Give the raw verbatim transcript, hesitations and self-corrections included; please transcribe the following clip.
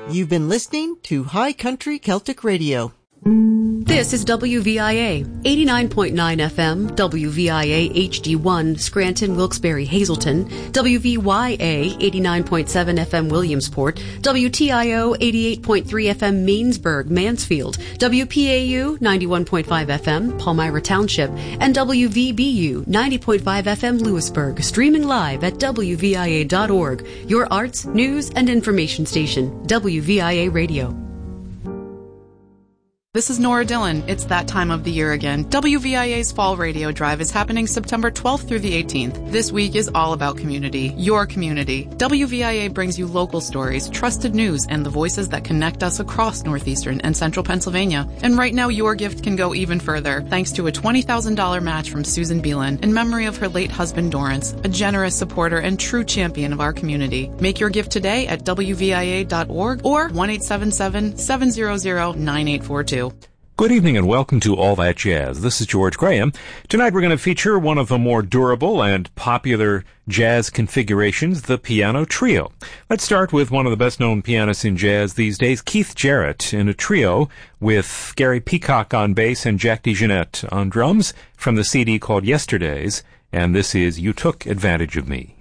You've been listening to High Country Celtic Radio. This is W V I A, eighty-nine point nine F M, W V I A H D one, Scranton, Wilkes-Barre, Hazleton, W V Y A, eighty-nine point seven F M, Williamsport, W T I O, eighty-eight point three F M, Mainsburg, Mansfield, W P A U, ninety-one point five F M, Palmyra Township, and W V B U, ninety point five F M, Lewisburg, streaming live at W V I A dot org, your arts, news, and information station, W V I A Radio. This is Nora Dillon. It's that time of the year again. W V I A's Fall Radio Drive is happening September twelfth through the eighteenth. This week is all about community, your community. W V I A brings you local stories, trusted news, and the voices that connect us across northeastern and central Pennsylvania. And right now, your gift can go even further, thanks to a twenty thousand dollars match from Susan Beelan in memory of her late husband, Dorrance, a generous supporter and true champion of our community. Make your gift today at W V I A dot org or one eight seven seven, seven zero zero, nine eight four two. Good evening and welcome to All That Jazz. This is George Graham. Tonight we're going to feature one of the more durable and popular jazz configurations, the piano trio. Let's start with one of the best-known pianists in jazz these days, Keith Jarrett, in a trio with Gary Peacock on bass and Jack DeJohnette on drums from the C D called Yesterdays, and this is You Took Advantage of Me.